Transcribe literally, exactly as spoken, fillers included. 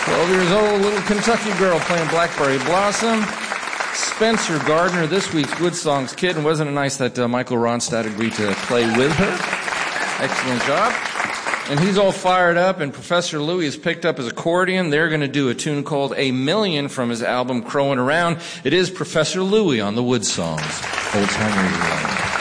twelve years old, little Kentucky girl playing Blackberry Blossom. Spencer Gardner, this week's Wood Songs kid, and wasn't it nice that uh, Michael Ronstadt agreed to play with her? Excellent job. And he's all fired up, and Professor Louie has picked up his accordion. They're going to do a tune called A Million from his album Crowin' Around. It is Professor Louie on the Wood Songs. Old Time Radio.